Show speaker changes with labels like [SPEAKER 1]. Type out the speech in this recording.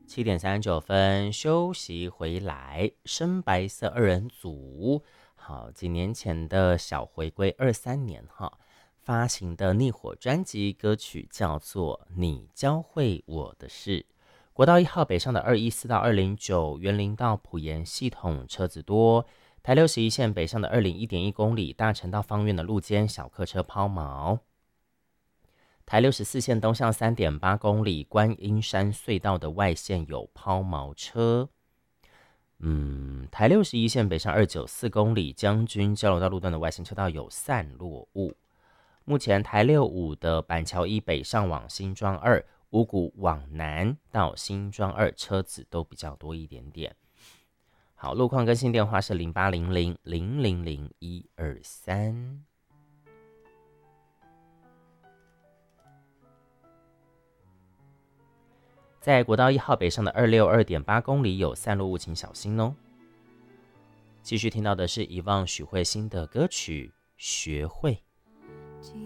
[SPEAKER 1] 7点39分休息回来，深白色二人组，好，几年前的小回归23年哈发行的逆火专辑，歌曲叫做《你教会我的事》。国道1号北上的214到209，园林到埔盐系统车子多。台61线北上的201.1公里，大城到芳苑的路肩小客车抛锚。台64线东向3.8公里，观音山隧道的外线有抛锚车。台61线北上294公里，将军交流道路段的外线车道有散落物。目前台65的板桥1北上往新庄2，五股往南到新庄2车子都比较多一点点。好，路况更新电话是0800000123。在国道1号北上的262.8公里有散落物，请小心哦。继续听到的是遗忘许慧欣的歌曲《学会》。